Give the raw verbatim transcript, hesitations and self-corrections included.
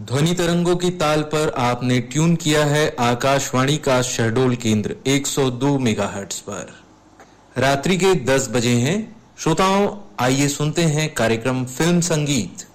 ध्वनि तरंगों की ताल पर आपने ट्यून किया है आकाशवाणी का शहडोल केंद्र एक सौ दो मेगाहर्ट्ज पर। रात्रि के दस बजे हैं। श्रोताओं, आइए सुनते हैं कार्यक्रम फिल्म संगीत।